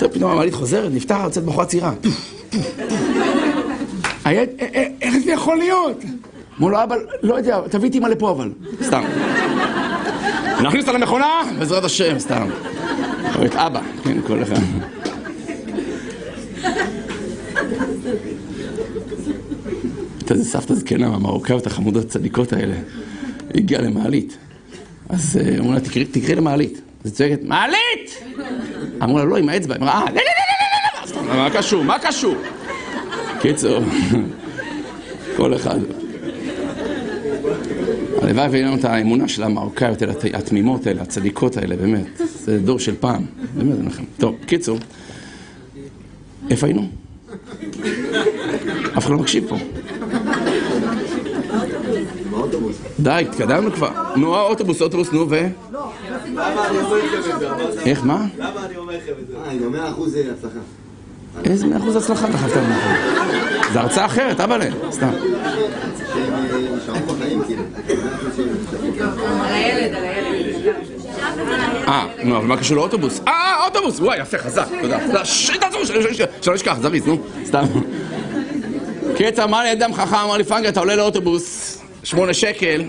פתאום המעלית חוזרת, נפתח, יוצאת בחורה צעירה. איך זה יכול להיות? אמרו לו, אבא, לא יודע, תביא את אמא לפה אבל. סתם. נכניס אותה למכונה, בעזרת השם, סתם. או את אבא, כן, כל אחד. אתה זה סבתא זקנה מהמרוקאיות החמודות הצדיקות האלה. היא הגיעה למעלית. אז אמרו לה, תקראי למעלית. אז צועקת, מעלית! אמרו לה, לא, עם האצבע. אמרה, לא, לא, לא, לא, לא, מה קשור? מה קשור? קיצור, כל אחד. הלוואי ואין לנו את האמונה של המרוקאיות האלה, התמימות האלה, הצדיקות האלה, באמת. זה דור של פעם. באמת, זה לכם. טוב, קיצור. איפה היינו? אף אחד לא מקשיב פה. די, התקדמנו כבר. נו, אוטובוס, נו, ו... איך, מה? למה אני אומר לכם את זה? עם 100% הצלחה. איזה 100% הצלחה אתה חייבת לנו? זה הרצאה אחרת, אבא להם, סתם. שהם נשארו בחיים, כאילו. על הילד, על הילד. נו, אבל מה קשור לאוטובוס? אוטובוס! וואי, יפה, חזק, תודה. שלא נשכח, זריז, נו, סתם. קצר, אמר לי אדם חכם, אמר לי, פנגר, אתה עולה לאוטובוס, 8 שקל.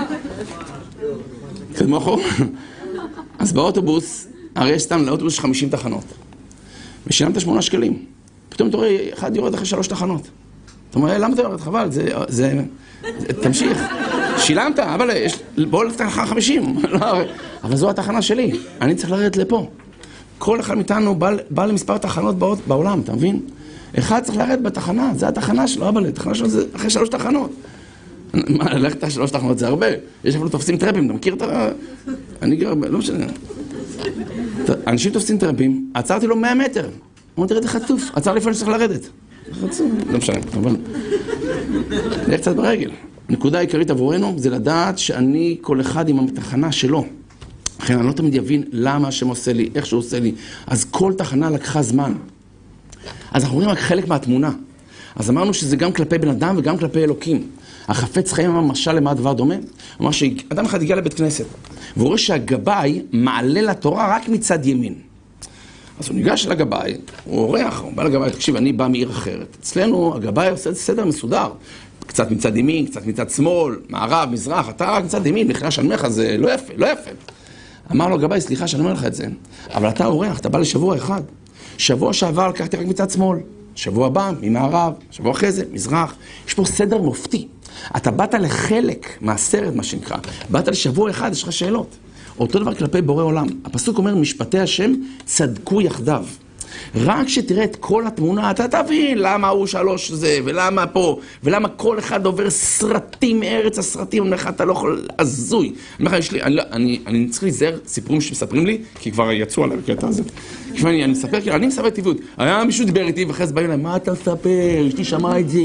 תדמוכו? אז באוטובוס, הרי יש סתם לאוטובוס 50 תחנות. ושילמת 8 שקלים. פתאום אתה רואה, אחד יורד אחרי 3 תחנות. אתה אומר, למה אתה יורד? חבל, תמשיך. שילמת, אבל בואו לתחנה 50. אבל זו התחנה שלי, אני צריך לרדת לפה. כל אחד מאיתנו בא למספר תחנות בעולם, אתה מבין? אחד צריך לרדת בתחנה, זה התחנה שלו, אבל התחנה שלו זה אחרי 3 תחנות. מה, ללכת 3 תחנות זה הרבה. יש אפילו תופסים טרפים, אתה מכיר את ה... אני גר, לא משנה. אנשים תופסים טרפים, עצרתי לו 100 מטר. אמרו, תראה, זה חצוף, עצר לפני שצריך לרדת. חצוף, לא משנה, אבל... זה קצת ברגל. הנקודה העיקרית עבורנו זה לדעת שאני כל אחד עם התחנה שלו. לכן אני לא תמיד יבין למה השם עושה לי, איך שהוא עושה לי. אז כל תחנה לקחה זמן. אז אנחנו רואים רק חלק מהתמונה. אז אמרנו שזה גם כלפי בן אדם וגם כלפי אלוקים. החפץ חיים אמר משל למה הדבר דומה? אמר שאדם אחד הגיע לבית כנסת, והוא רואה שהגבאי מעלה לתורה רק מצד ימין. אז הוא ניגש לגבאי, הוא אורח, הוא בא לגבאי, תקשיב, אני בא מעיר אחרת. אצלנו הגבאי עושה סדר מסודר. קצת מצד ימין, קצת מצד שמאל, מערב, מזרח, אתה רק מצד ימין, מחילה שאני אומר לך, זה לא יפה, לא יפה. אמר לו הגבאי, סליחה שאני אומר לך את זה, אבל אתה אורח, אתה בא לשבוע אחד. שבוע שעבר לקחתי רק מצד שמאל. שבוע הבא, ממערב, שבוע אחרי זה, מזרח. יש פה סדר מופתי. אתה באת לחלק מהסרט, מה שנקרא. באת לשבוע אחד, יש לך שאלות. אותו דבר כלפי בורא עולם. הפסוק אומר, משפטי השם צדקו יחדיו. רק שתראה את כל התמונה, אתה תבין למה הוא 3 זה, ולמה פה, ולמה כל אחד עובר סרטים מארץ הסרטים. אני אומר לך, אתה לא יכול הזוי. אני אומר לך, אני צריך להיזהר סיפורים שמספרים לי, כי כבר יצאו עליו הקטע הזה. אני מספר, כאילו, אני מספר טבעיות. היה מישהו דיבר איתי, ואחרי זה באים להם, מה אתה מספר? אשתי שמעה את זה.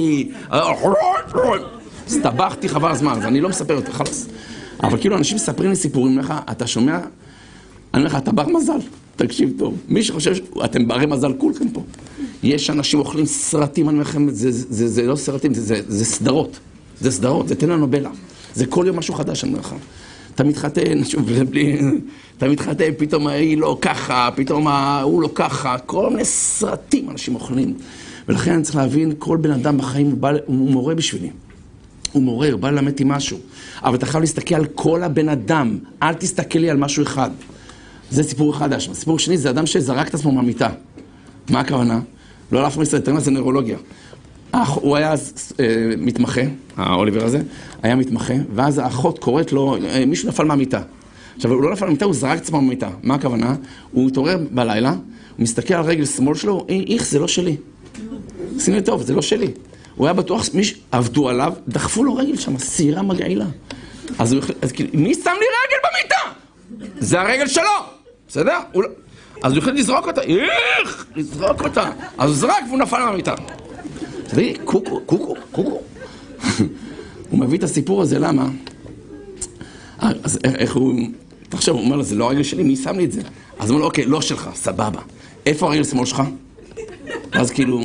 הסתבכתי חבל הזמן, אז אני לא מספר יותר, חלס. אבל כאילו, אנשים מספרים לי סיפורים לך, אתה שומע? אני אומר לך, אתה בר מזל. תקשיב טוב. מי שחושב, אתם ברי מזל כולכם פה. יש אנשים אוכלים סרטים, אני אומר לכם, זה לא סרטים, זה סדרות. זה סדרות, זה טלנובלה. זה כל יום משהו חדש, אני אומר לך. אתה מתחתן, שוב, אתה מתחתן, פתאום היא לא ככה, פתאום הוא לא ככה, כל מיני סרטים אנשים אוכלים. ולכן אני צריך להבין, כל בן אדם בחיים הוא מורה בשבילי. הוא מורה, הוא בא ללמד אותי משהו. אבל אתה חייב להסתכל על כל הבן אדם, אל תסתכל לי על משהו אחד. זה סיפור חדש. הסיפור שני זה אדם שזרק את עצמו מהמיטה. מה הכוונה? לא להפריע מסתכל, זה נוירולוגיה. הוא היה מתמחה, האוליבר הזה, היה מתמחה, ואז האחות קוראת לו, מישהו נפל מהמיטה. עכשיו, הוא לא נפל מהמיטה, הוא זרק את עצמו מהמיטה. מה הכוונה? הוא התעורר בלילה, הוא מסתכל על רגל שמאל שלו, איך, זה לא שלי. שימי טוב, זה לא שלי. הוא היה בטוח, עבדו עליו, דחפו לו רגל שם, סירה מגעילה. אז מי שם לי רגל במיטה? זה הרגל שלו, בסדר? אז הוא החליט לזרוק אותה, לזרוק אותה. אז הוא זרק והוא נפל מהמיטה. תראי, קוקו. הוא מביא את הסיפור הזה, למה? אז איך הוא... תחשב, הוא אומר לו, זה לא הרגל שלי, מי שם לי את זה? אז הוא אומר לו, אוקיי, לא שלך, סבבה. איפה הרגל שמאל שלך? אז כאילו,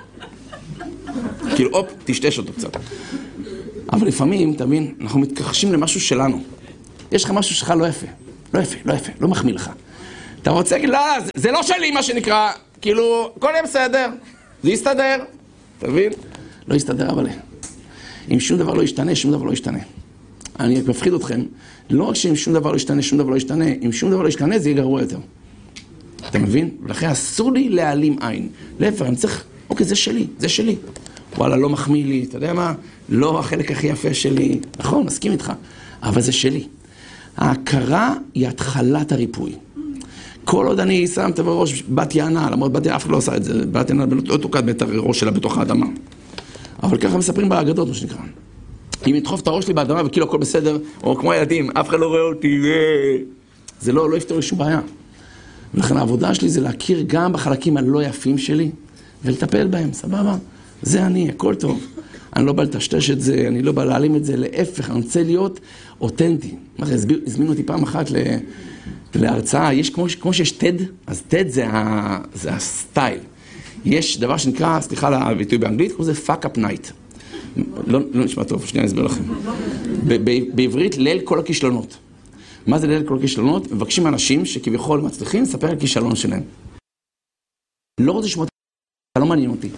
הופ, תשתש אותו קצת. אבל לפעמים, תבין, אנחנו מתכחשים למשהו שלנו. יש לך משהו שלך לא יפה, לא מחמיא לך. אתה רוצה להגיד, לא, זה לא שלי, מה שנקרא, כאילו, הכל יהיה בסדר, זה יסתדר, אתה מבין? לא יסתדר, אבל אם שום דבר לא ישתנה, שום דבר לא ישתנה. אני מפחיד אתכם, לא רק שאם שום דבר לא ישתנה, שום דבר לא ישתנה, אם שום דבר לא ישתנה, זה יהיה גרוע יותר. אתה מבין? ולכן אסור לי להעלים עין. להפך, אני צריך, אוקיי, זה שלי, זה שלי. וואלה, לא מחמיא לי, אתה יודע מה? לא החלק הכי יפה שלי. נכון, מסכים איתך, אבל זה שלי. ההכרה היא התחלת הריפוי. כל עוד אני שם את הראש בת יענה, למרות בת יענה, אף אחד לא עושה את זה, בת יענה לא תוקד את הראש שלה בתוך האדמה. אבל ככה מספרים באגדות, מה שנקרא. אם נדחוף את הראש שלי באדמה וכאילו הכל בסדר, או כמו הילדים, אף אחד לא רואה אותי, זה לא יפתור לי שום בעיה. ולכן העבודה שלי זה להכיר גם בחלקים הלא יפים שלי, ולטפל בהם, סבבה? זה אני, הכל טוב. אני לא בא לטשטש את זה, אני לא בא להעלים את זה, להפך, אני רוצה להיות אותנטי. הזמינו אותי פעם אחת להרצאה, יש כמו שיש TED, אז TED זה הסטייל. יש דבר שנקרא, סליחה על הביטוי באנגלית, קוראים לזה fuck up night. לא נשמע טוב, שנייה אני אסביר לכם. בעברית, ליל כל הכישלונות. מה זה ליל כל הכישלונות? מבקשים אנשים שכביכול מצליחים לספר על כישלון שלהם. לא רוצה לשמוע, אתה לא מעניין אותי.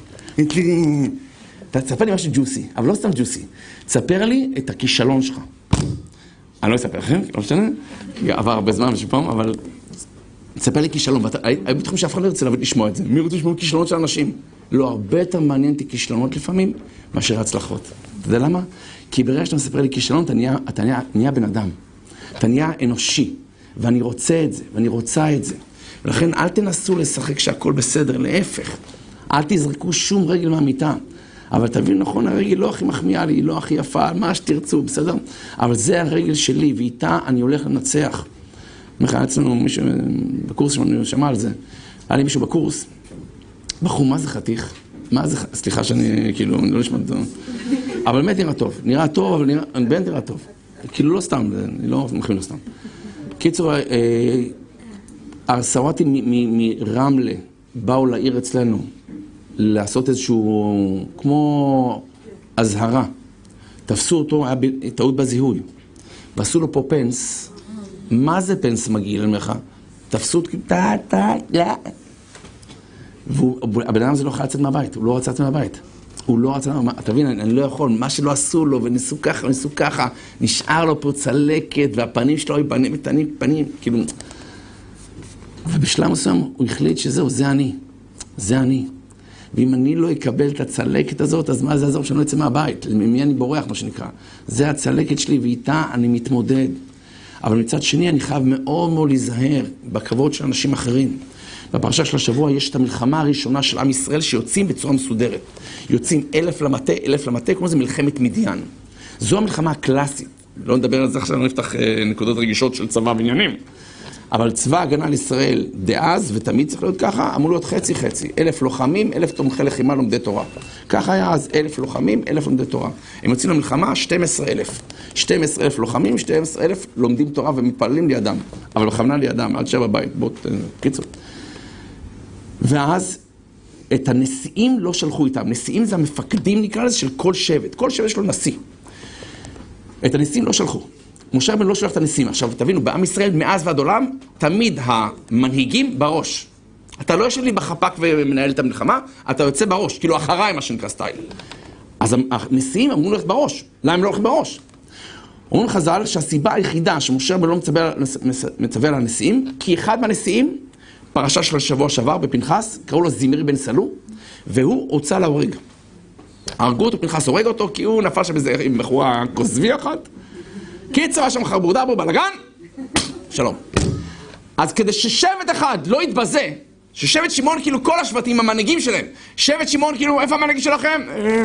תספר לי משהו ג'וסי, אבל לא סתם ג'וסי. תספר לי את הכישלון שלך. אני לא אספר לכם, לא משנה. עבר הרבה זמן משהו פעם, אבל תספר לי כישלון. היו בתחום שאף אחד לא ירצה לשמוע את זה. מי רוצה לשמוע כישלונות של אנשים? לא, הרבה יותר מעניין אותי כישלונות לפעמים מאשר הצלחות. אתה יודע למה? כי ברגע שאתה מספר לי כישלון, אתה נהיה בן אדם. אתה נהיה אנושי. ואני רוצה את זה, ואני רוצה את זה. ולכן אל תנסו לשחק שהכל בסדר, להפך. אל תזרקו שום רגל מהמיטה. אבל תבין, נכון, הרגל לא הכי מחמיאה לי, לא הכי יפה, מה שתרצו, בסדר? אבל זה הרגל שלי, ואיתה אני הולך לנצח. בכלל אצלנו מישהו בקורס שלנו שמע על זה. היה לי מישהו בקורס, בחור, מה זה חתיך? מה זה, סליחה שאני כאילו, אני לא נשמע טוב. אבל באמת נראה טוב, אבל באמת נראה טוב. כאילו לא סתם, אני לא מכין לו סתם. קיצור, הסוואטי מרמלה באו לעיר אצלנו לעשות איזשהו, כמו הזהרה. תפסו אותו, היה טעות בזיהוי. ועשו לו פה פנס. מה זה פנס מגעיל, אני אומר לך? תפסו אותו, והבן אדם הזה לא יכול לצאת מהבית, הוא לא רצה לצאת מהבית. הוא לא רצה, אתה מבין, אני לא יכול, מה שלא עשו לו, וניסו ככה, נשאר לו פה צלקת, והפנים שלו היו פנים, כאילו. ובשלב מסוים הוא החליט שזהו, זה אני. ואם אני לא אקבל את הצלקת הזאת, אז מה זה יעזור שאני לא אצא מהבית? ממי אני בורח, מה שנקרא. זה הצלקת שלי, ואיתה אני מתמודד. אבל מצד שני, אני חייב מאוד מאוד להיזהר בכבוד של אנשים אחרים. בפרשה של השבוע יש את המלחמה הראשונה של עם ישראל שיוצאים בצורה מסודרת. יוצאים 1,000 למטה, כמו זה מלחמת מדיין. זו המלחמה הקלאסית. לא נדבר על זה עכשיו, לא נפתח נקודות רגישות של צבא ועניינים. אבל צבא הגנה לישראל דאז, ותמיד צריך להיות ככה, אמור להיות חצי. 1,000 לוחמים, 1,000 תומכי לחימה לומדי תורה. ככה היה אז 1,000 לוחמים, 1,000 לומדי תורה. הם יוצאים למלחמה 12,000. 12,000 לוחמים, 12,000 לומדים תורה ומתפללים לידם. אבל בכוונה לידם, עד שבע בית. בוא, קיצור. ואז את הנשיאים לא שלחו איתם. נשיאים זה המפקדים, נקרא לזה, של כל שבט. כל שבט יש לו נשיא. את הנשיאים לא שלחו. משה רבנו לא שולח את הנשיאים. עכשיו, תבינו, בעם ישראל, מאז ועד עולם, תמיד המנהיגים בראש. אתה לא יושב לי בחפק ומנהל את המלחמה, אתה יוצא בראש, כאילו אחריי, מה שנקרא סטייל. אז הנשיאים אמרו ללכת בראש. למה הם לא הולכים בראש? אומרים חז"ל שהסיבה היחידה שמשה רבנו לא מצווה על הנשיאים, כי אחד מהנשיאים, פרשה של השבוע שעבר בפנחס, קראו לו זמרי בן סלו, והוא הוצא להורג. הרגו אותו, פנחס הורג אותו, כי הוא נפל שם איזה עם בחורה כוזבי אחת. קיצר, שם חרבורדה בו, בלגן, שלום. אז כדי ששבט אחד לא יתבזה, ששבט שמעון כאילו כל השבטים, המנהיגים שלהם, שבט שמעון כאילו, איפה המנהיגים שלכם?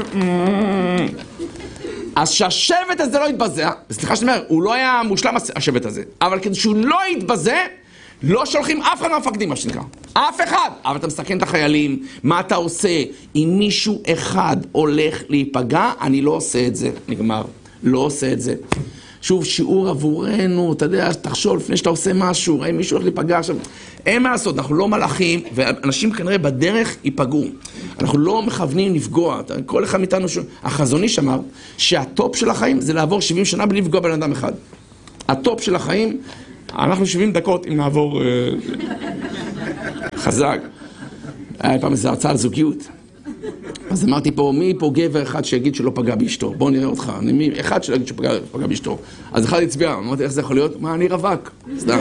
אז שהשבט הזה לא יתבזה, סליחה שאני אומר, הוא לא היה מושלם השבט הזה, אבל כדי שהוא לא יתבזה, לא שולחים אף אחד מהמפקדים, מה שנקרא. אף אחד. אבל אתה מסכן את החיילים, מה אתה עושה? אם מישהו אחד הולך להיפגע, אני לא עושה את זה. נגמר. לא עושה את זה. שוב, שיעור עבורנו, אתה יודע, תחשוב לפני שאתה עושה משהו, אם מישהו הולך להיפגע עכשיו, אין מה לעשות, אנחנו לא מלאכים, ואנשים כנראה בדרך ייפגעו. אנחנו לא מכוונים לפגוע. כל אחד מאיתנו, החזון איש אמר, שהטופ של החיים זה לעבור 70 שנה בלי לפגוע בן אדם אחד. הטופ של החיים, אנחנו 70 דקות אם נעבור חזק. היה פעם איזו הרצאה על זוגיות. אז אמרתי פה, מי פה גבר אחד שיגיד שלא פגע באשתו? בואו נראה אותך. מי אחד שיגיד שפגע באשתו. אז אחד הצביע, אמרתי, איך זה יכול להיות? מה, אני רווק. סתם.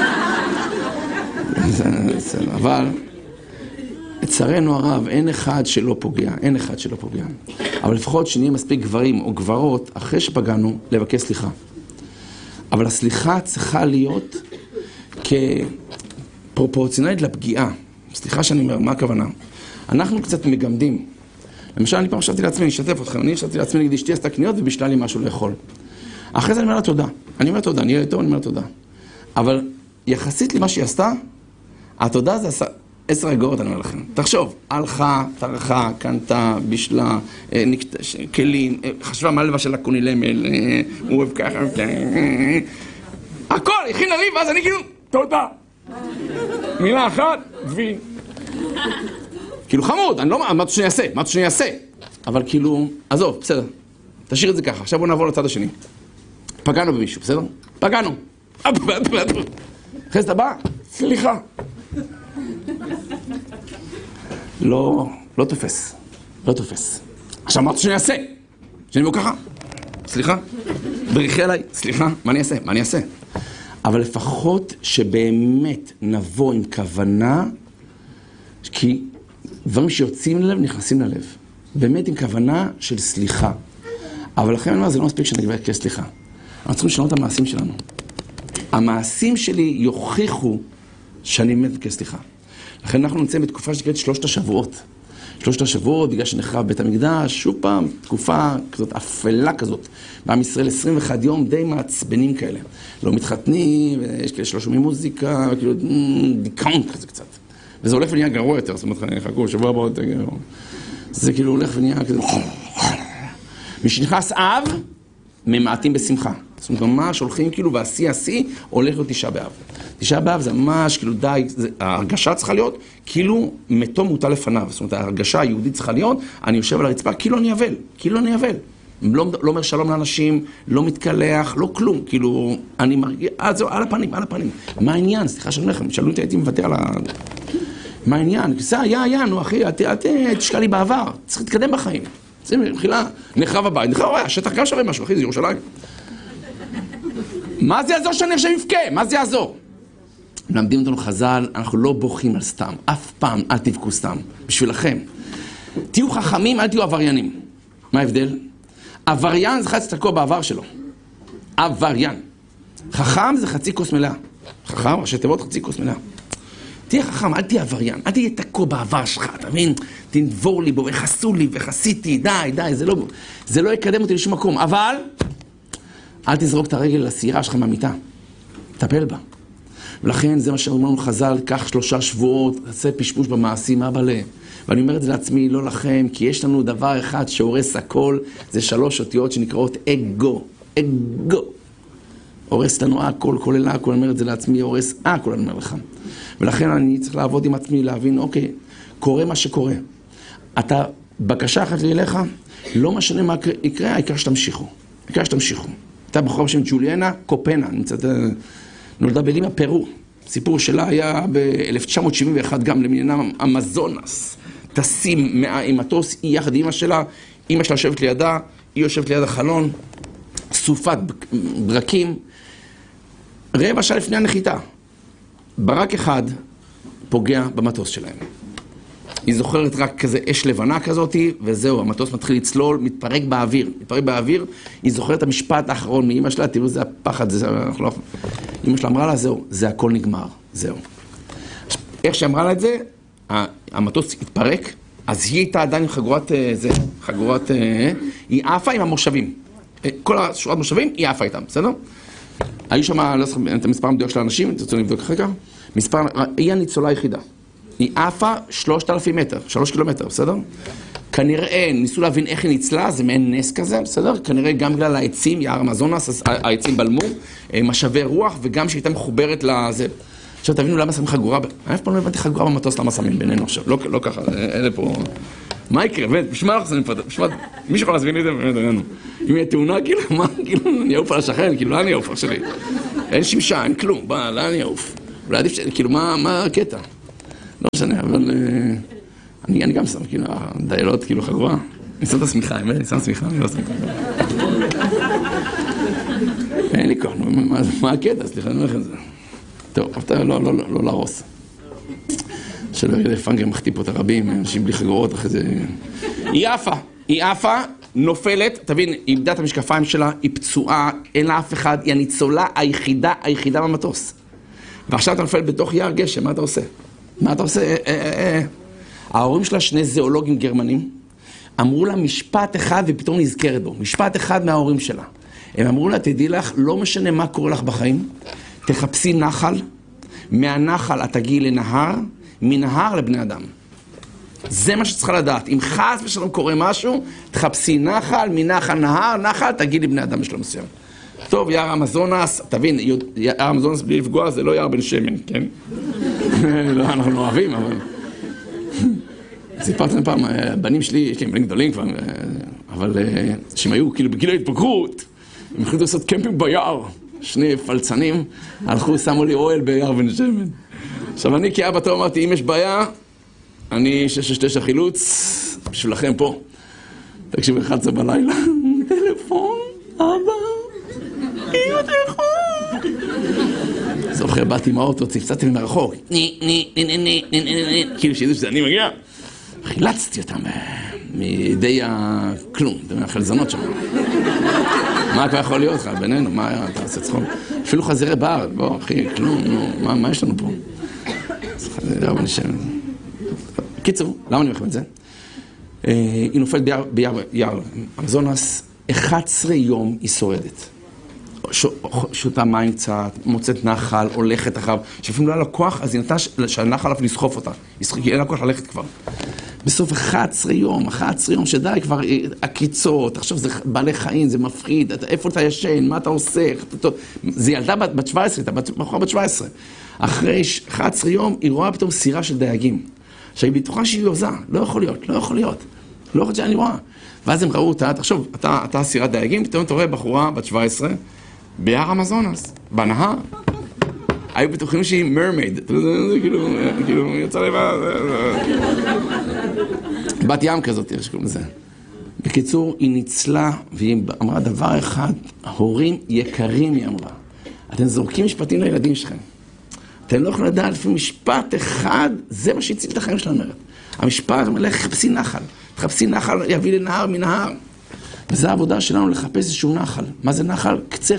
אבל, לצערנו הרב, אין אחד שלא פוגע, אין אחד שלא פוגע. אבל לפחות שנהיה מספיק גברים או גברות, אחרי שפגענו, לבקש סליחה. אבל הסליחה צריכה להיות כפרופורציונלית לפגיעה. סליחה שאני אומר, מה הכוונה? אנחנו קצת מגמדים. למשל, אני פעם חשבתי לעצמי, אני אשתף אתכם, אני חשבתי לעצמי, נגיד, אשתי עשתה קניות ובישלה לי משהו לאכול. אחרי זה אני אומר לה תודה. אני אומר תודה, אני אומר לה תודה. אבל יחסית למה שהיא עשתה, התודה זה 10 אגורות, אני אומר לכם. תחשוב, הלכה, טרחה, קנתה, בישלה, כלים, חשבה מה לבשל לקוני למל, הוא אוהב ככה, הכל, הכינה לי, ואז אני כאילו, תודה. מילה אחת, וי. כאילו חמוד, אני לא, מה אתה שאני אעשה? אבל כאילו, עזוב, בסדר. תשאיר את זה ככה, עכשיו בוא נעבור לצד השני. פגענו במישהו, בסדר? פגענו. אחרי זה הבא, סליחה. לא תופס. לא תופס. עכשיו אמרת שאני אעשה. שאני בוא ככה. סליחה. בריחי עליי. סליחה. מה אני אעשה? אבל לפחות שבאמת נבוא עם כוונה, כי דברים שיוצאים ללב נכנסים ללב. באמת עם כוונה של סליחה. אבל לכן אני אומר, זה לא מספיק שנגבה כסליחה. אנחנו צריכים לשנות את המעשים שלנו. המעשים שלי יוכיחו שאני באמת כסליחה. לכן אנחנו נמצאים בתקופה שנקראת 3 השבועות. 3 השבועות, בגלל שנחרב בית המקדש, שוב פעם, תקופה כזאת, אפלה כזאת. בעם ישראל 21 יום די מעצבנים כאלה. לא מתחתנים, יש כאלה שלא שומעים מוזיקה, כאילו דיכאון כזה קצת. וזה הולך ונהיה גרוע יותר, זאת אומרת, חכו, שבוע הבא יותר גרוע. זה כאילו הולך ונהיה כזה... משנכנס אב, ממעטים בשמחה. זאת אומרת, ממש הולכים כאילו, והשיא הולך להיות 9 באב. 9 באב זה ממש כאילו די, ההרגשה צריכה להיות כאילו מתו מוטל לפניו. זאת אומרת, ההרגשה היהודית צריכה להיות, אני יושב על הרצפה, כאילו אני אבל. לא אומר שלום לאנשים, לא מתקלח, לא כלום. כאילו, אני מרגיע, זהו, על הפנים. מה העניין? סליחה שאני לכם, שאלו אותי, הייתי מוותר על ה... מה העניין? זה היה, נו אחי, תשקע לי בעבר. צריך להתקדם בחיים. זה מחילה, נחרב הבית, השטח גם שווה משהו, אחי, זה ירושלים. מה זה יעזור שאני עכשיו מבכה? מה זה יעזור? מלמדים אותנו חז"ל, אנחנו לא בוכים על סתם. אף פעם אל תבכו סתם. בשבילכם. תהיו חכמים, אל תהיו עבריינים. מה ההבדל? עבריין זה חצי תקוע בעבר שלו. עבריין. חכם זה חצי כוס מלאה. חכם, ראשי תיבות, חצי כוס מלאה. תהיה חכם, אל תהיה עבריין. אל תהיה תקוע בעבר שלך, אתה מבין? תנבור לי בו, וחסו לי, וחסיתי, די, זה לא יקדם אותי לשום מקום. אבל... אל תזרוק את הרגל לסירה שלך מהמיטה. תטפל בה. ולכן זה מה שאומרים לנו חז"ל, קח 3 שבועות, תעשה פשפוש במעשים, אבא לה. ואני אומר את זה לעצמי, לא לכם, כי יש לנו דבר אחד שהורס הכל, זה 3 אותיות שנקראות אגו. אגו. הורס לנו הכל, כולל הכל, אני אומר את זה לעצמי, הורס הכל, אני אומר לך. ולכן אני צריך לעבוד עם עצמי, להבין, אוקיי, קורה מה שקורה. אתה, בקשה אחת לי אליך, לא משנה מה יקרה, העיקר שתמשיכו. הייתה בחורה בשם ג'וליאנה קופנה, נולדה בלימה, פרו. סיפור שלה היה ב-1971 גם למדינה אמזונס. טסים עם מטוס, היא יחד עם אמא שלה יושבת לידה, היא יושבת ליד החלון, סופת ברקים. 15 שעה לפני הנחיתה, ברק אחד פוגע במטוס שלהם. היא זוכרת רק כזה אש לבנה כזאת, וזהו, המטוס מתחיל לצלול, מתפרק באוויר, היא זוכרת את המשפט האחרון מאמא שלה, תראו, זה הפחד, אמא שלה אמרה לה, זהו, זה הכל נגמר, זהו. איך שאמרה לה את זה, המטוס התפרק, אז היא הייתה עדיין עם חגורת, היא עפה עם המושבים. כל השורת מושבים, היא עפה איתם, בסדר? היו שם, לא זוכר, את המספר המדויק של האנשים, תרצו לבדוק אחר כך, היא הניצולה היחידה. היא עפה 3,000 מטר, 3 קילומטר, בסדר? כנראה, ניסו להבין איך היא ניצלה, זה מעין נס כזה, בסדר? כנראה גם בגלל העצים, יער אמזונס, העצים בלמו, משאבי רוח, וגם שהייתה מחוברת לזה. עכשיו תבינו למה שמים חגורה, אני אף פעם לא הבנתי חגורה במטוס, למה שמים בינינו עכשיו, לא ככה, אלה פה... מה יקרה? בשביל מה אנחנו שמים פה? מי שיכול להסביר לי את זה? באמת, ענינו. אם יהיה תאונה, כאילו, מה? כאילו, אני אעוף על השכן, כאילו, לאן אני אעוף שלי? אין שמשה, אין כלום, לאן אני אעוף? אולי עדיף, כאילו, מה הקטע? לא משנה, אבל... אני גם שם, כאילו, הדיילות, כאילו, חגורה. אני שם את השמיכה, אני שם שמיכה, אני לא שם ככה. אין לי כוח, מה הקטע? סליחה, אני אומר לך את זה. טוב, אבל לא להרוס. שלא יראה פאנגר מחטיא פה את הרבים, אנשים בלי חגורות אחרי זה. היא עפה, נופלת, תבין, היא איבדה את המשקפיים שלה, היא פצועה, אין לה אף אחד, היא הניצולה היחידה במטוס. ועכשיו אתה נופל בתוך יער גשם, מה אתה עושה? מה אתה עושה? ההורים שלה, שני זואולוגים גרמנים, אמרו לה משפט אחד ופתאום נזכרת בו, משפט אחד מההורים שלה. הם אמרו לה, תדעי לך, לא משנה מה קורה לך בחיים, תחפשי נחל, מהנחל את תגיעי לנהר, מנהר לבני אדם. זה מה שצריכה לדעת. אם חס ושלום קורה משהו, תחפשי נחל, מנחל נחל, תגיעי לבני אדם בשלום מסוים. טוב, יער המזונס, תבין, יער המזונס בלי לפגוע זה לא יער בן שמן, כן? לא, אנחנו אוהבים, אבל... סיפרתם פעם, הבנים שלי, יש לי בנים גדולים כבר, אבל שהם היו כאילו בגיל ההתבגרות, הם החליטו לעשות קמפינג ביער. שני פלצנים הלכו, שמו לי אוהל ביער בן שמן. עכשיו אני כאבא טוב אמרתי, אם יש בעיה, אני 669 חילוץ, בשבילכם פה. תקשיב, 11 בלילה, טלפון, אבא, אם אתה יכול. זוכר, באתי מהאוטו, צפצתי ממרחוק, כאילו שידעו שזה אני מגיע. חילצתי אותם מידי הכלום, מהחלזונות שם. מה כבר יכול להיות לך בינינו? מה אתה עושה צחוק? אפילו חזירי בר, בוא אחי, כלום, מה יש לנו פה? חזירי בר נשאר. קיצור, למה אני אומר את זה? היא נופלת ביער המזונס, 11 יום היא שורדת. שותה מים קצת, מוצאת נחל, הולכת אחריו, שאפילו לא היה לה כוח, אז היא נתנה שהנחל עליו לסחוף אותה. אין לה כוח ללכת כבר. בסוף 11 יום שדי כבר הקיצות, עכשיו זה בעלי חיים, זה מפחיד, איפה אתה ישן, מה אתה עושה, זה ילדה בת 17, בחורה בת 17. אחרי 11 יום היא רואה פתאום סירה של דייגים. עכשיו היא בטוחה שהיא עוזה, לא יכול להיות שאני רואה. ואז הם ראו אותה, תחשוב, אתה סירת דייגים, פתאום אתה רואה בחורה בת 17, ביער המזונס, בנהר. היו בטוחים שהיא מרמייד, זה כאילו, יצא לבד. בת ים כזאת, יש קוראים לזה. בקיצור, היא ניצלה, והיא אמרה דבר אחד, הורים יקרים, היא אמרה. אתם זורקים משפטים לילדים שלכם. אתם לא יכולים לדעת, לפי משפט אחד, זה מה שהציל את החיים שלנו. המשפט, תחפשי נחל, יביא לנהר מנהר. וזו העבודה שלנו לחפש איזשהו נחל. מה זה נחל? קצה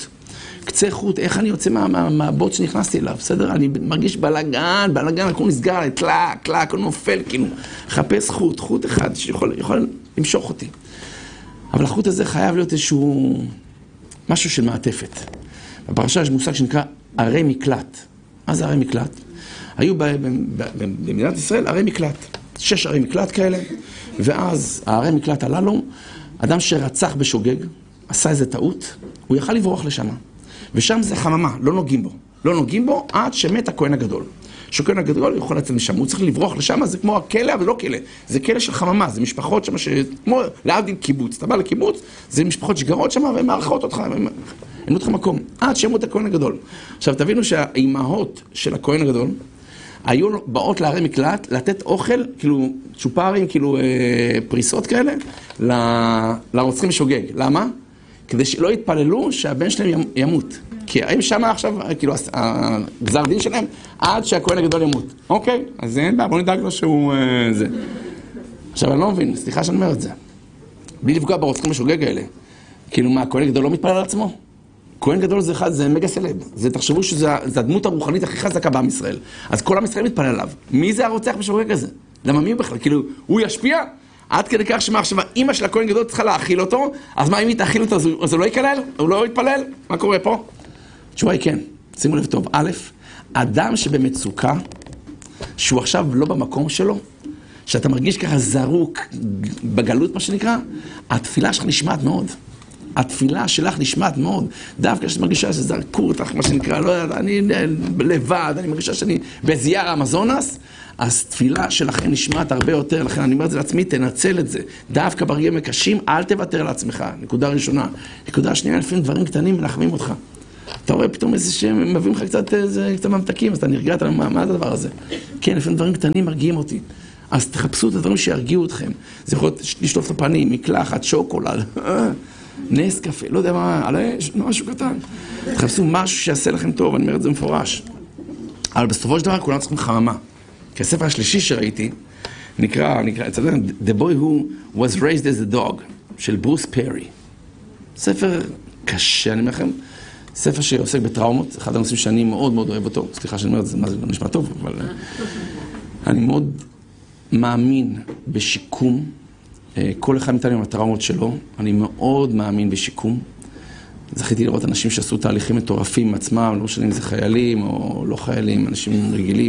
חוט, איך אני יוצא מהבוט שנכנסתי אליו, בסדר? אני מרגיש בלגן, הכל נסגר, טלק, הכל נופל, כאילו. חפש חוט אחד שיכול למשוך אותי. אבל החוט הזה חייב להיות איזשהו משהו של מעטפת. בפרשה יש מושג שנקרא ערי מקלט. מה זה ערי מקלט? היו במדינת ישראל ערי מקלט. 6 ערי מקלט כאלה, ואז הערי מקלט הללו, אדם שרצח בשוגג, עשה איזה טעות, הוא יכל לברוח לשם. ושם זה חממה, לא נוגעים בו עד שמת הכהן הגדול. שהכהן הגדול יכול לצאת משם, הוא צריך לברוח לשם, זה כמו הכלא, אבל לא כלא. זה כלא של חממה, זה משפחות שם, כמו להבדיל קיבוץ. אתה בא לקיבוץ, זה משפחות שגרות שם, והן מארחות אותך, אין אותך מקום, עד שמות הכהן הגדול. עכשיו תבינו שהאימהות של הכהן הגדול, היו באות לערי מקלט, לתת אוכל, כאילו צ'ופרים, כאילו פריסות כאלה, לרוצחים בשוגג. למה? כדי שלא יתפללו שהבן שלהם ימות. כי הם שמה עכשיו, כאילו, הגזר דין שלהם, עד שהכהן הגדול ימות. אוקיי, אז אין בעיה, בוא נדאג לו שהוא זה. עכשיו, אני לא מבין, סליחה שאני אומר את זה. בלי לפגוע ברוצחים בשוגג האלה. כאילו, מה, הכהן הגדול לא מתפלל על עצמו? כהן גדול זה מגה סלב. זה, תחשבו שזה הדמות הרוחנית הכי חזקה בעם ישראל. אז כל עם ישראל מתפלל עליו. מי זה הרוצח בשוגג הזה? למה מי בכלל? כאילו, הוא ישפיע? עד כדי כך שמחשבה, אמא של הכהן גדול צריכה להאכיל אותו, אז מה אם היא תאכיל אותו, אז הוא לא יקלל? הוא לא יתפלל? מה קורה פה? תשובה היא כן. שימו לב טוב. א', אדם שבמצוקה, שהוא עכשיו לא במקום שלו, שאתה מרגיש ככה זרוק בגלות, מה שנקרא, התפילה שלך נשמעת מאוד. התפילה שלך נשמעת מאוד. דווקא כשאתה מרגישה שזרקו אותך, מה שנקרא, לא יודע, אני לבד, אני מרגישה שאני בזייר המזונס, אז תפילה שלכם נשמעת הרבה יותר. לכן אני אומר את זה לעצמי, תנצל את זה. דווקא ברגעים הקשים, אל תוותר לעצמך. נקודה ראשונה. נקודה שנייה, לפעמים דברים קטנים מנחמים אותך. אתה רואה פתאום איזה שהם מביאים לך קצת ממתקים, אז אתה נרגעת, מה הדבר הזה? כן, לפעמים דברים קטנים מרגיעים אותי. אז תחפשו את הדברים שירגיעו אתכם. זה יכול להיות לשטוף את הפנים, מקלחת, שוקולד, נס קפה, לא יודע מה, על האש, משהו קטן. תחפשו משהו שיעשה לכם טוב, אני אומר את זה מפורש. אבל בסופו של דבר כולם צריכים חממה. כי הספר השלישי שראיתי, נקרא, The Boy Who Was Raised as a Dog, של ברוס פרי. ספר קשה, אני אומר לכם, ספר שעוסק בטראומות, אחד הנושאים שאני מאוד מאוד אוהב אותו, סליחה שאני אומר את זה, מה זה לא נשמע טוב, אבל אני מאוד מאמין בשיקום, כל אחד מאיתנו עם הטראומות שלו, אני מאוד מאמין בשיקום. זכיתי לראות אנשים שעשו תהליכים מטורפים עם עצמם, לא משנה אם זה חיילים או לא חיילים, אנשים רגילים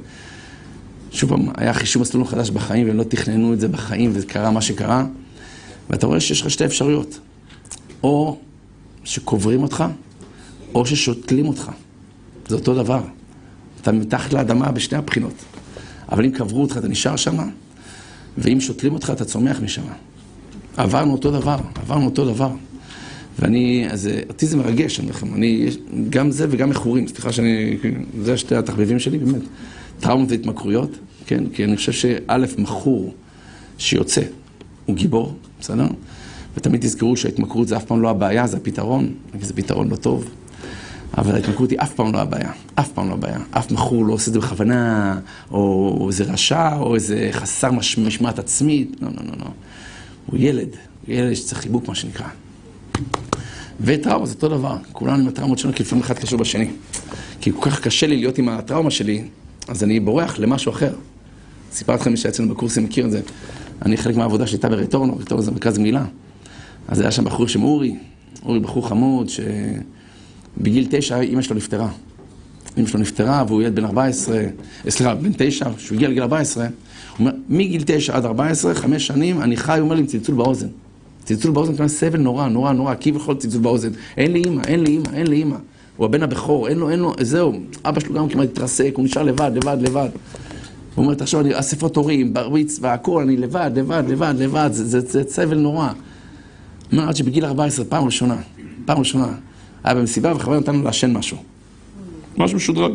שוב פעם, היה חישוב מסלול חדש בחיים והם לא תכננו את זה בחיים וזה קרה מה שקרה, ואתה רואה שיש לך שתי אפשרויות, או שקוברים אותך, או ששותלים אותך. זה אותו דבר. אתה מתחת לאדמה בשני הבחינות. אבל אם קברו אותך, אתה נשאר שם, ואם שותלים אותך, אתה צומח משם. עברנו אותו דבר. אז אותי זה מרגש, גם זה וגם מכורים, סליחה זה שתי התחביבים שלי, באמת. טראומות והתמכרויות, כן? כי אני חושב שא' מכור שיוצא, הוא גיבור, בסדר? ותמיד תזכרו שההתמכרות זה אף פעם לא הבעיה, זה הפתרון, זה פתרון לא טוב. אבל ההתמכרות היא אף פעם לא הבעיה, אף פעם לא הבעיה. אף מכור לא עושה את זה בכוונה, או איזה רשע, או איזה חסר משמעת עצמית, לא. הוא ילד שצריך חיבוק, מה שנקרא. וטראומה זה אותו דבר, כולנו עם הטראומות שלנו, כי לפעמים אחד קשור בשני. כי כל כך קשה לי להיות עם הטראומה שלי, אז אני בורח למשהו אחר. סיפרתי לכם שהיה אצלנו בקורסים, מכיר את זה. אני חלק מהעבודה שהייתה ברטורנו זה מרכז גמילה. אז היה שם בחור שם אורי בחור חמוד, שבגיל 9 אמא שלו נפטרה, והוא ילד בן 14, בן 9, שהוא הגיע לגיל 14, הוא אומר, מגיל 9 עד 14, 5 שנים, אני חי, הוא אומר לי, עם צלצול באוזן. צלצול באוזן, כמובן סבל נורא, כביכול צלצול באוזן. אין לי אמא. הוא הבן הבכור, אין לו, זהו. אבא שלו גם כמעט התרסק, הוא נשאר לבד. הוא אומר, תחשוב, אני אספות הורים, ברביץ והכל, אני לבד, זה סבל נורא. הוא אומר, עד שבגיל 14, פעם ראשונה, היה במסיבה וחבר נתנו לעשן משהו משודרג.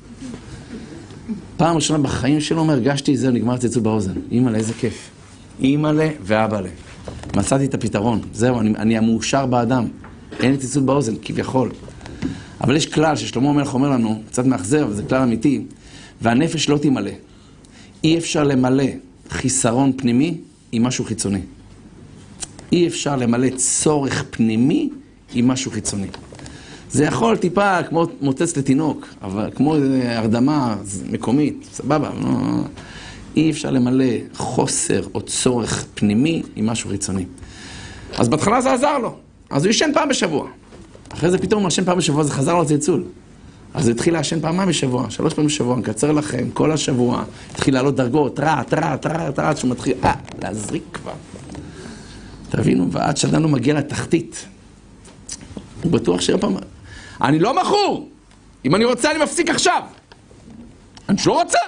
פעם ראשונה בחיים שלו, אומר, הרגשתי, זהו, נגמר צלצול באוזן. אימא'לה, איזה כיף. אימא'לה ואבא'לה. מצאתי את הפתרון. זהו, אני המאושר באדם. אין לי צלצול באוזן, כביכול. אבל יש כלל ששלמה המלך אומר לנו, קצת מאכזב, אבל זה כלל אמיתי, והנפש לא תמלא. אי אפשר למלא חיסרון פנימי עם משהו חיצוני. אי אפשר למלא צורך פנימי עם משהו חיצוני. זה יכול טיפה כמו מוצץ לתינוק, אבל כמו הרדמה מקומית, סבבה. אי אפשר למלא חוסר או צורך פנימי עם משהו חיצוני. אז בהתחלה זה עזר לו. אז הוא ישן פעם בשבוע. אחרי זה פתאום הוא ישן פעם בשבוע, זה חזר לו צלצול. אז הוא התחיל להשן פעמיים בשבוע, 3 פעמים בשבוע, נקצר לכם, כל השבוע. התחיל לעלות דרגות, טרע, שהוא מתחיל, להזריק כבר. תבינו, ועד שאדם לא מגיע לתחתית. הוא בטוח פעם, אני לא מכור! אם אני רוצה, אני מפסיק עכשיו! אני שלא רוצה!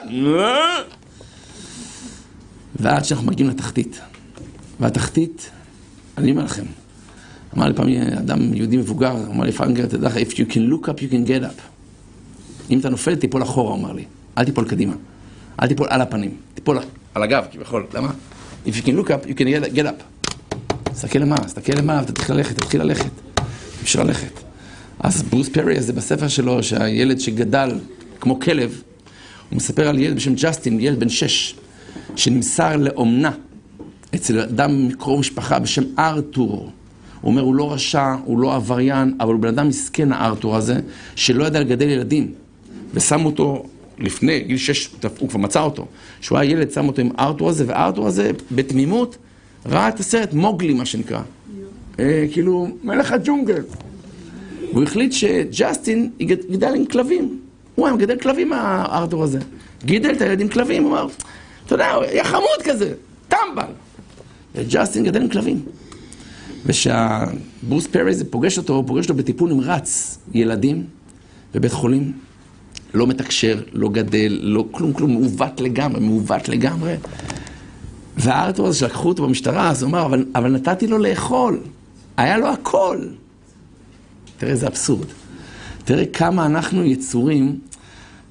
ועד שאנחנו מגיעים לתחתית. והתחתית, אני אומר לכם, אמר לי פעם אדם יהודי מבוגר, אמר לי פרנגר, תדע לך, if you can look up, you can get up. אם אתה נופל, תיפול אחורה, אמר לי. אל תיפול קדימה. אל תיפול על הפנים. תיפול על הגב, כביכול. למה? If you can look up, you can get up. תסתכל למעלה, אתה תתחיל ללכת. תמשיך ללכת. אז ברוס פרי, זה בספר שלו, שהילד שגדל כמו כלב, הוא מספר על ילד בשם ג'סטין, ילד בן 6, שנמסר לאומנה אצל אדם מקרוב משפחה בשם ארתור. הוא אומר, הוא לא רשע, הוא לא עבריין, אבל הוא בן אדם מסכן הארתור הזה, שלא ידע לגדל ילדים. ושם אותו לפני, גיל 6, הוא כבר מצא אותו. שהוא היה ילד, שם אותו עם ארתור הזה, וארתור הזה בתמימות ראה את הסרט מוגלי, מה שנקרא. כאילו, מלך הג'ונגל. הוא החליט שג'סטין יגדל עם כלבים. הוא היה מגדל כלבים הארתור הזה. גידל את הילדים כלבים, הוא אמר, אתה יודע, הוא היה חמוד כזה, טמבל. וג'סטין גדל עם כלבים. ושהברוס פרי זה פוגש אותו בטיפול נמרץ ילדים בבית חולים, לא מתקשר, לא גדל, לא כלום, מעוות לגמרי. והארתור הזה שלקחו אותו במשטרה, אז הוא אמר, אבל נתתי לו לאכול, היה לו הכל. תראה, זה אבסורד. תראה כמה אנחנו יצורים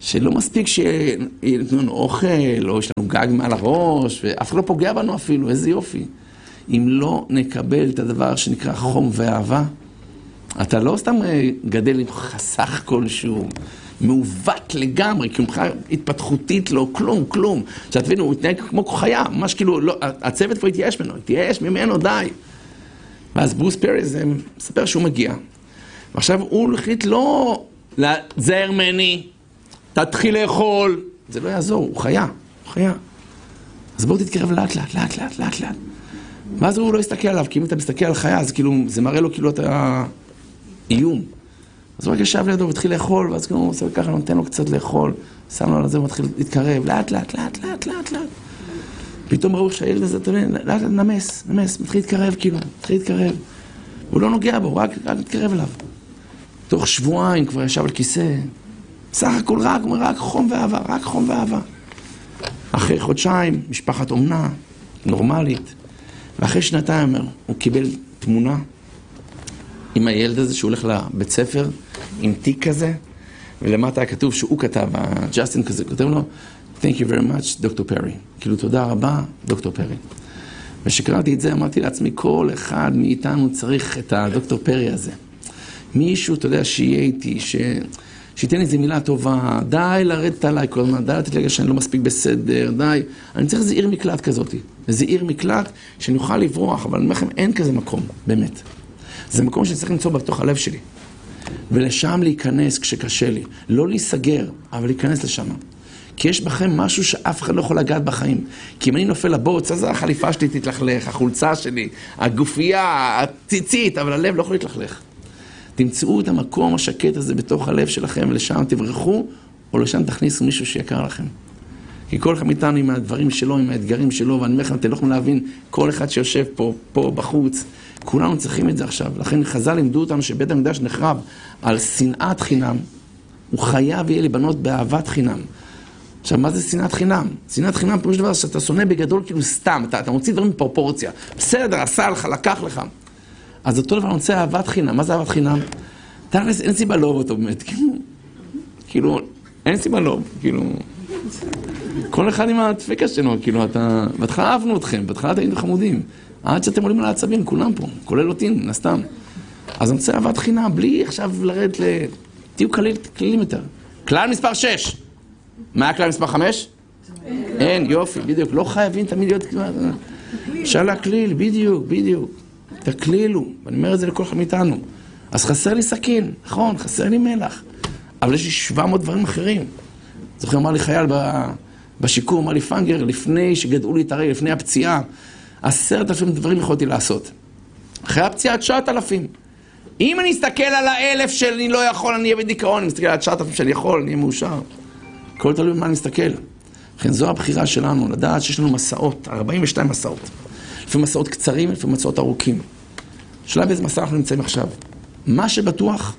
שלא מספיק שיתנו לנו אוכל, או יש לנו גג מעל הראש, ואף אחד לא פוגע בנו אפילו, איזה יופי. אם לא נקבל את הדבר שנקרא חום ואהבה, אתה לא סתם גדל עם חסך כלשהו, מעוות לגמרי, כי מבחינה התפתחותית לא, כלום. שאת מבינו, הוא התנהג כמו חיה, ממש כאילו, לא, הצוות כבר התייאש ממנו, די. ואז ברוס פריס מספר שהוא מגיע. ועכשיו הוא החליט לא לזהר מני, תתחיל לאכול. זה לא יעזור, הוא חיה. אז בואו תתקרב לאט. ואז הוא לא יסתכל עליו, כי אם אתה מסתכל על חיה, אז כאילו, זה מראה לו כאילו אתה איום. אז הוא רק ישב לידו והתחיל לאכול, ואז כאילו הוא עושה ככה, נותן לו קצת לאכול, שם לו על זה ומתחיל להתקרב, לאט. פתאום ראו שהילד הזה, לאט, נמס, מתחיל להתקרב. הוא לא נוגע בו, רק מתקרב אליו. תוך שבועיים כבר ישב על כיסא, סך הכל רק חום ואהבה. אחרי חודשיים, משפחת אומנה, נורמלית, ואחרי שנתיים הוא קיבל תמונה עם הילד הזה שהוא הולך לבית ספר, עם תיק כזה, ולמטה היה כתוב שהוא כתב, ג'סטין כזה, כותב לו, Thank you very much, דוקטור פרי. כאילו, תודה רבה, דוקטור פרי. ושקראתי את זה, אמרתי לעצמי, כל אחד מאיתנו צריך את הדוקטור פרי הזה. מישהו, אתה יודע, שיהיה איתי, שייתן איזו מילה טובה, די לרדת עליי כל הזמן, די לתת לי שאני לא מספיק בסדר, די. אני צריך איזה עיר מקלט כזאת. איזה עיר מקלט שאני אוכל לברוח, אבל אני אומר לכם, אין כזה מקום, באמת. זה מקום שאני צריך למצוא בתוך הלב שלי. ולשם להיכנס כשקשה לי. לא להיסגר, אבל להיכנס לשם. כי יש בכם משהו שאף אחד לא יכול לגעת בחיים. כי אם אני נופל לבוץ, אז החליפה שלי תתלכלך, החולצה שלי, הגופייה, הציצית, אבל הלב לא יכול להתלכלך. תמצאו את המקום השקט הזה בתוך הלב שלכם, ולשם תברחו, או לשם תכניסו מישהו שיקר לכם. כי כל אחד מאיתנו עם הדברים שלו, עם האתגרים שלו, ואני אומר לכם, אתם לא יכולים להבין, כל אחד שיושב פה בחוץ, כולנו צריכים את זה עכשיו. לכן חז"ל לימדו אותנו שבית המקדש נחרב על שנאת חינם, הוא חייב יהיה לבנות באהבת חינם. עכשיו, מה זה שנאת חינם? שנאת חינם פירוש דבר שאתה שונא בגדול כאילו סתם, אתה מוציא דברים בפרופורציה. בסדר, עשה לך, לקח לך. אז אותו דבר אני רוצה אהבת חינם. מה זה אהבת חינם? אין סיבה לאהוב אותו באמת, כאילו, אין סיבה לאהוב, כאילו, כל אחד עם הדפקה שלו, כאילו, בהתחלה אהבנו אתכם, בהתחלה היינו חמודים, עד שאתם עולים על העצבים, כולם פה, כולל אותי, נסתם. אז אני רוצה אהבת חינם, בלי עכשיו לרדת תהיו כללים יותר. כלל מספר 6. מה הכלל מספר 5? אין, יופי, בדיוק, לא חייבים תמיד להיות, אפשר להכליל, בדיוק. תקלילו, ואני אומר את זה לכל אחד מאיתנו. אז חסר לי סכין, נכון, חסר לי מלח, אבל יש לי 700 דברים אחרים. זוכר, אמר לי חייל בשיקום, אמר לי פנגר, לפני שגדעו לי את הרגל, לפני הפציעה, 10,000 דברים יכולתי לעשות. אחרי הפציעה 9,000. אם אני אסתכל על 1,000 שאני לא יכול, אני אהיה בדיכאון, אני מסתכל על 9,000 שאני יכול, אני אהיה מאושר. כל תלוי במה אני מסתכל. לכן זו הבחירה שלנו, לדעת שיש לנו מסעות, 42 מסעות. לפעמים מסעות קצרים, לפעמים מסעות ארוכים. שאלה באיזה מסע אנחנו נמצאים עכשיו. מה שבטוח,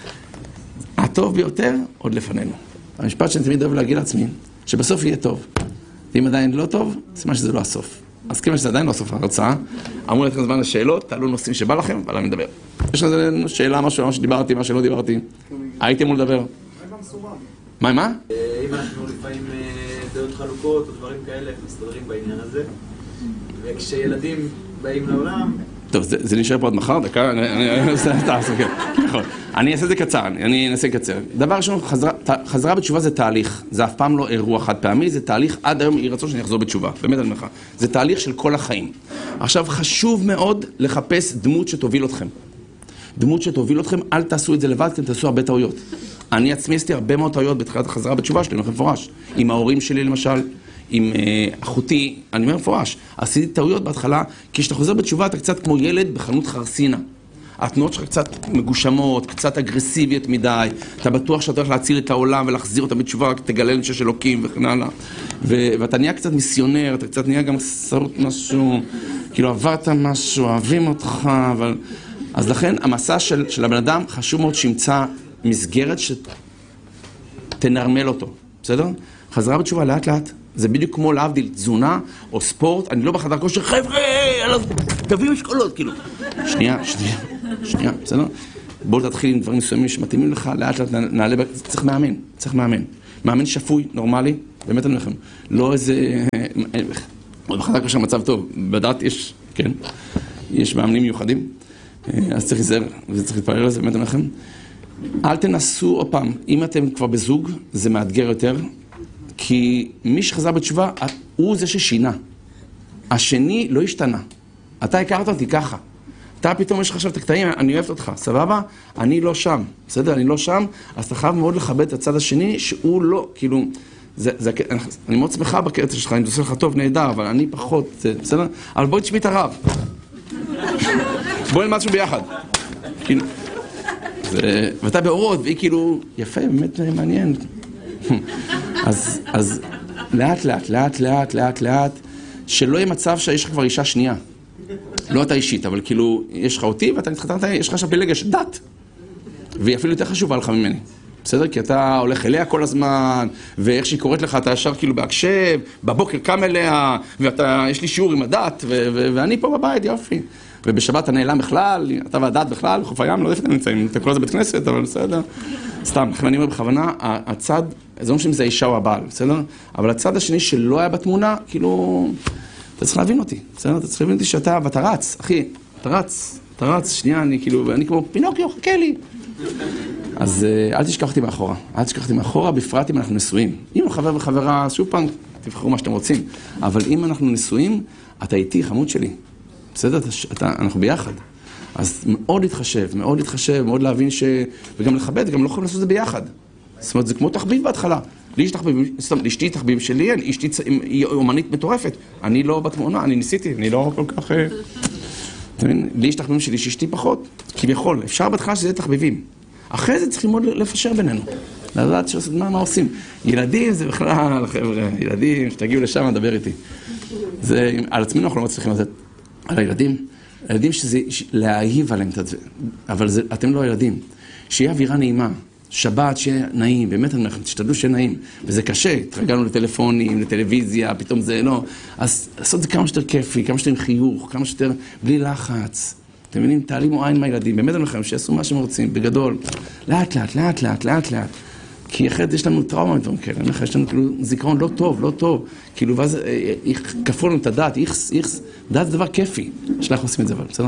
הטוב ביותר עוד לפנינו. המשפט שאני תמיד אוהב להגיד לעצמי, שבסוף יהיה טוב. ואם עדיין לא טוב, סימן שזה לא הסוף. אז כיוון שזה עדיין לא הסוף ההרצאה, אמרו לכם זמן לשאלות, תעלו נושאים שבא לכם, ועליהם נדבר. יש לזה שאלה, משהו שדיברתי, מה שלא דיברתי. הייתי אמור לדבר. מה? אם אנחנו לפעמים דעות חלוקות או דברים כאלה, מסתדרים בעניין הזה. וכשילדים באים לעולם... טוב, זה נשאר פה עד מחר, דקה, אני אעשה את זה קצר, אני אנסה לקצר. דבר ראשון, חזרה בתשובה זה תהליך, זה אף פעם לא אירוע חד פעמי, זה תהליך, עד היום יהי רצון שאני אחזור בתשובה, באמת אני אומר לך, זה תהליך של כל החיים. עכשיו, חשוב מאוד לחפש דמות שתוביל אתכם. דמות שתוביל אתכם, אל תעשו את זה לבד, כי תעשו הרבה טעויות. אני עצמי עשיתי הרבה מאוד טעויות בתחילת החזרה בתשובה שלי, אני אומר מפורש. עם ההורים שלי למשל, עם אחותי, אני אומר מפורש, עשיתי טעויות בהתחלה, כי כשאתה חוזר בתשובה אתה קצת כמו ילד בחנות חרסינה. התנועות שלך קצת מגושמות, קצת אגרסיביות מדי, אתה בטוח שאתה הולך להציל את העולם ולהחזיר אותה בתשובה, רק תגלה לנו שיש אלוקים וכן הלאה. ואתה נהיה קצת מיסיונר, אתה קצת נהיה גם שרות משהו, כאילו עברת משהו, אוהבים אותך, אבל... אז לכן המסע של הבן אדם חשוב מאוד שימצא מסגרת שתנרמל אותו, בסדר? חזרה בתשובה לאט לאט. זה בדיוק כמו להבדיל תזונה או ספורט, אני לא בחדר כושר, חבר'ה, תביאו משקולות, כאילו. שנייה, בסדר? בואו תתחיל עם דברים מסוימים שמתאימים לך, לאט לאט נעלה, צריך מאמן. מאמן שפוי, נורמלי, באמת אני לכם. לא איזה... עוד בחזק יש מצב טוב. בדעת יש, כן, יש מאמנים מיוחדים. אז צריך להיזהר, וצריך להתפלל לזה, באמת אני לכם. אל תנסו עוד פעם, אם אתם כבר בזוג, זה מאתגר יותר, כי מי שחזר בתשובה, הוא זה ששינה. השני לא השתנה. אתה הכרת אותי ככה. אתה פתאום יש לך עכשיו את הקטעים, אני אוהבת אותך, סבבה? אני לא שם, בסדר? אני לא שם, אז אתה חייב מאוד לכבד את הצד השני, שהוא לא, כאילו, אני מאוד שמחה בקטע שלך, אני עושה לך טוב, נהדר, אבל אני פחות, בסדר? אבל בואי תשמעי את הרב. בואי נלמד משהו ביחד. כאילו, ואתה באורות, והיא כאילו, יפה, באמת מעניין. אז לאט, שלא יהיה מצב שיש לך כבר אישה שנייה. לא אתה אישית, אבל כאילו, יש לך אותי ואתה נתחתנת, יש לך עכשיו פילגש, יש דת. והיא אפילו יותר חשובה לך ממני. בסדר? כי אתה הולך אליה כל הזמן, ואיך שהיא קוראת לך, אתה ישר כאילו בהקשב, בבוקר קם אליה, יש לי שיעור עם הדת, ואני פה בבית, יופי. ובשבת אתה נעלם בכלל, אתה והדת בכלל, חוף הים, לא יודע איפה אתם נמצאים, אתה קורא לזה בית כנסת, אבל בסדר. סתם, לכן אני אומר בכוונה, הצד, זה לא משנה אם זה האישה או הבעל, בסדר? אבל הצד השני שלא היה בתמונה, כאילו, אתה צריך להבין אותי, בסדר? אתה צריך להבין אותי שאתה, ואתה רץ, אחי, אתה רץ, שנייה, אני כמו פינוקיו, חכה לי. אז אל תשכח אותי מאחורה, בפרט אם אנחנו נשואים. אם חבר וחברה, שוב פעם, תבחרו מה שאתם רוצים. אבל אם אנחנו נשואים, אתה איתי, חמוד שלי. בסדר? אנחנו ביחד. אז מאוד להתחשב, מאוד להבין וגם לכבד, גם לא יכולים לעשות את זה ביחד. זאת אומרת, זה כמו תחביב בהתחלה. לאשתי תחביב שלי, אשתי היא אומנית מטורפת. אני לא בתמונה, אני ניסיתי, אני לא כל כך... אתה מבין? לי יש תחביבים שלי, שאשתי פחות, כביכול. אפשר בהתחלה שזה יהיה תחביבים. אחרי זה צריכים מאוד לפשר בינינו. לדעת מה עושים. ילדים זה בכלל, חבר'ה, ילדים, שתגיעו לשם, נדבר איתי. זה, על עצמנו אנחנו לא מצליחים לתת. על הילדים שזה להאהיב עליהם, אבל אתם לא ילדים. שיהיה אווירה נעימה, שבת שיהיה נעים, באמת אנחנו תשתדלו שיהיה נעים, וזה קשה, התרגלנו לטלפונים, לטלוויזיה, פתאום זה לא, אז לעשות את זה כמה שיותר כיפי, כמה שיותר עם חיוך, כמה שיותר בלי לחץ. אתם מבינים, תעלימו עין מהילדים, באמת אני לכם, שיעשו מה שהם רוצים, בגדול, לאט, כי אחרת יש לנו טראומה מדברים כאלה, יש לנו כאילו זיכרון לא טוב, כאילו ואז כפו לנו את הדעת, דעת זה דבר כיפי, שלך עושים את זה אבל, בסדר?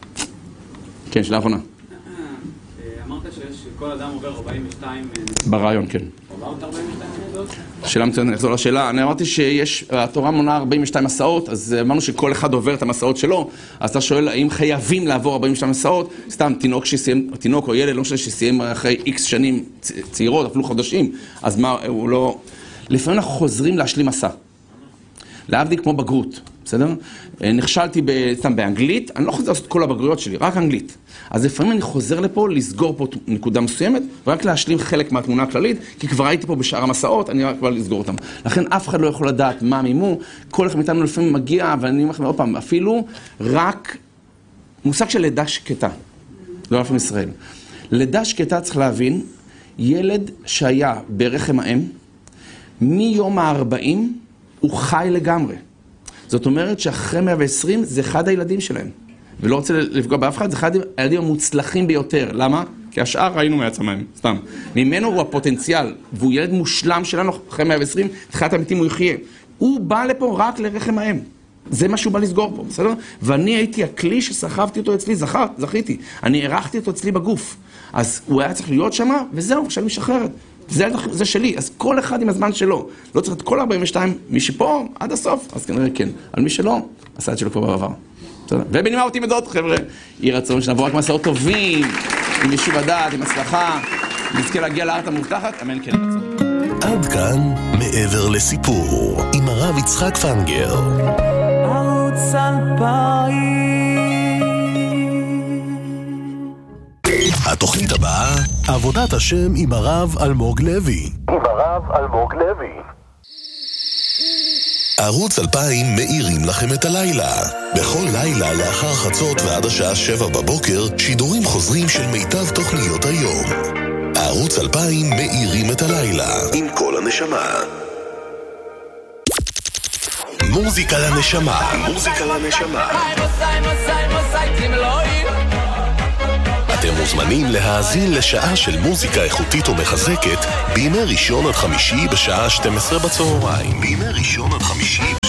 כן, שאלה אחרונה. אמרת שכל אדם עובר 42... ברעיון, כן. עוברת 42 נדות? שאלה מצוינת, נחזור לשאלה. אני אמרתי שהתורה מונה 42 מסעות, אז אמרנו שכל אחד עובר את המסעות שלו, אז אתה שואל האם חייבים לעבור 42 מסעות, סתם תינוק או ילד, לא משנה שסיים אחרי איקס שנים צעירות, אפילו חודשים, אז מה, הוא לא... לפעמים אנחנו חוזרים להשלים מסע. להבדיל כמו בגרות, בסדר? נכשלתי סתם באנגלית, אני לא חוזר לעשות כל הבגרויות שלי, רק אנגלית. אז לפעמים אני חוזר לפה, לסגור פה נקודה מסוימת, ורק להשלים חלק מהתמונה הכללית, כי כבר הייתי פה בשאר המסעות, אני רק כבר לסגור אותם. לכן אף אחד לא יכול לדעת מה מימו, כל אחד מאיתנו לפעמים מגיע, ואני אומר לכם עוד פעם, אפילו רק מושג של לידה שקטה, לא לפעמים ישראל. לידה שקטה צריך להבין, ילד שהיה ברחם האם, מיום ה-40, הוא חי לגמרי. זאת אומרת שאחרי 120 זה אחד הילדים שלהם. ולא רוצה לפגוע באף אחד, זה אחד הילדים המוצלחים ביותר. למה? כי השאר ראינו מעצמם, סתם. ממנו הוא הפוטנציאל, והוא ילד מושלם שלנו אחרי 120, תחילת המתים הוא יחיה. הוא בא לפה רק לרחם האם. זה מה שהוא בא לסגור פה, בסדר? ואני הייתי הכלי שסחבתי אותו אצלי, זכיתי. אני ערכתי אותו אצלי בגוף. אז הוא היה צריך להיות שם, וזהו, עכשיו משחררת. זה שלי, אז כל אחד עם הזמן שלו. לא צריך את כל 42, מי שפה עד הסוף, אז כנראה כן. על מי שלא, עשה את שלו כבר בעבר. ובנימה אותי מדעות, חבר'ה. יהי רצון שנעבור רק מסעות טובים, עם יישוב הדעת, עם הצלחה, נזכה להגיע לארץ המובטחת, אמן כן. עד כאן מעבר לסיפור, עם הרב יצחק פנגר. ערוץ 2000. התוכנית הבאה, עבודת השם עם הרב אלמוג לוי. ערוץ 2000 מאירים לכם את הלילה. בכל לילה לאחר חצות ועד השעה 7 בבוקר, שידורים חוזרים של מיטב תוכניות היום. ערוץ 2000 מאירים את הלילה עם כל הנשמה. מוזיקה לנשמה. אתם מוזמנים להאזין לשעה של מוזיקה איכותית ומחזקת בימי ראשון עד חמישי בשעה 12 בצהריים. בימי ראשון עד חמישי